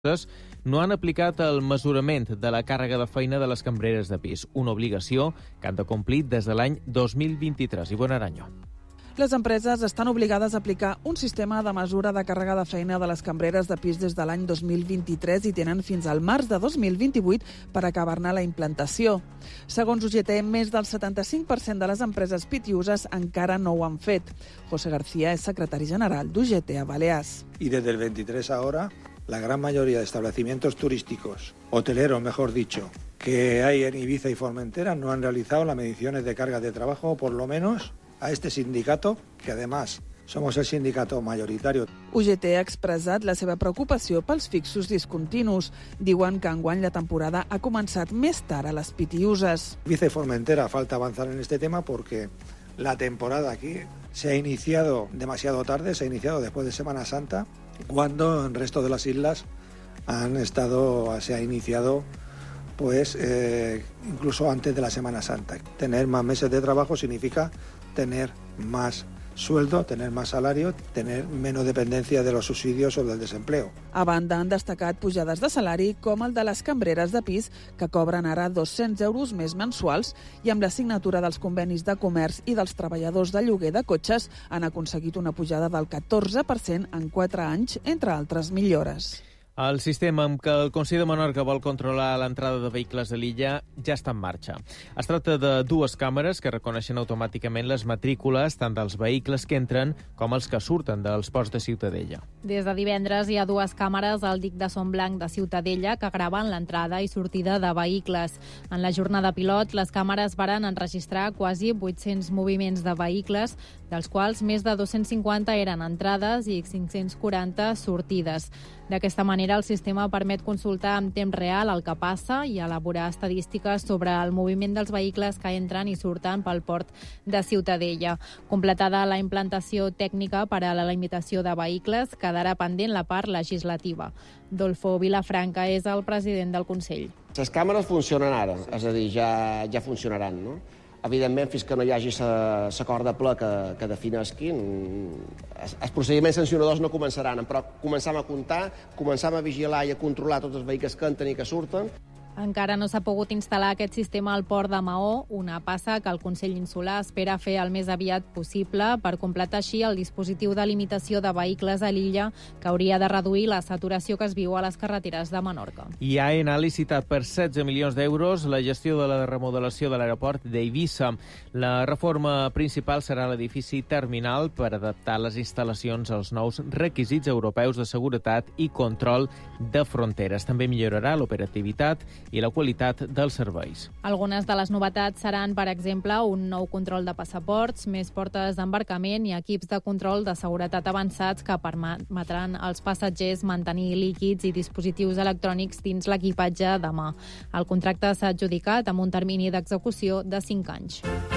no han aplicat el mesurament de la càrrega de feina de les cambreres de pis, una obligació que han de complir des de l'any 2023. Ivonne Arañó. Les empreses estan obligades a aplicar un sistema de mesura de càrrega de feina de les cambreres de pis des de l'any 2023 i tenen fins al març de 2028 per acabar-ne la implantació. Segons UGT, més del 75% de les empreses pitiuses encara no ho han fet. José García és secretari general d'UGT a Balears. Y desde el 23 ahora, la gran mayoría de establecimientos turísticos, hoteleros mejor dicho, que hay en Ibiza y Formentera no han realizado las mediciones de cargas de trabajo, por lo menos a este sindicato, que además somos el sindicato mayoritario. UGT ha expressat la seva preocupació pels fixos discontinus. Diuen que enguany la temporada ha començat més tard a les pitiuses. Ibiza y Formentera falta avanzar en este tema porque la temporada aquí se ha iniciado demasiado tarde, se ha iniciado después de Semana Santa, cuando en el resto de las islas se ha iniciado pues incluso antes de la Semana Santa. Tener más meses de trabajo significa tener más sueldo, tener más salario, tener menos dependencia de los subsidios o del desempleo. A banda, han destacat pujades de salari com el de les cambreres de pis, que cobren ara 200 euros més mensuals, i amb la signatura dels convenis de comerç i dels treballadors de lloguer de cotxes han aconseguit una pujada del 14% en 4 anys, entre altres millores. El sistema amb què el Consell de Menorca vol controlar l'entrada de vehicles a l'illa ja està en marxa. Es tracta de 2 càmeres que reconeixen automàticament les matrícules tant dels vehicles que entren com els que surten dels ports de Ciutadella. Des de divendres hi ha 2 càmeres al dic de Son Blanc de Ciutadella que graven l'entrada i sortida de vehicles. En la jornada pilot, les càmeres varen enregistrar quasi 800 moviments de vehicles, dels quals més de 250 eren entrades i 540 sortides. D'aquesta manera, el sistema permet consultar en temps real el que passa i elaborar estadístiques sobre el moviment dels vehicles que entren i surten pel port de Ciutadella. Completada la implantació tècnica per a la limitació de vehicles, quedarà pendent la part legislativa. Dolfo Vilafranca és el president del Consell. Les càmeres funcionen ara, és a dir, ja funcionaran, no? Evidentment, fins que no hi hagi l'acord de ple que definisqui, els procediments sancionadors no començaran, però començam a comptar, començam a vigilar i a controlar tots els vehicles que entren i que surten. Encara no s'ha pogut instal·lar aquest sistema al port de Maó, una passa que el Consell Insular espera fer el més aviat possible per completar així el dispositiu de limitació de vehicles a l'illa que hauria de reduir la saturació que es viu a les carreteres de Menorca. I AENA ha licitat per 16 milions d'euros la gestió de la remodelació de l'aeroport d'Eivissa. La reforma principal serà l'edifici terminal per adaptar les instal·lacions als nous requisits europeus de seguretat i control de fronteres. També millorarà l'operativitat i la qualitat dels serveis. Algunes de les novetats seran, per exemple, un nou control de passaports, més portes d'embarcament i equips de control de seguretat avançats que permetran als passatgers mantenir líquids i dispositius electrònics dins l'equipatge de mà. El contracte s'ha adjudicat amb un termini d'execució de 5 anys.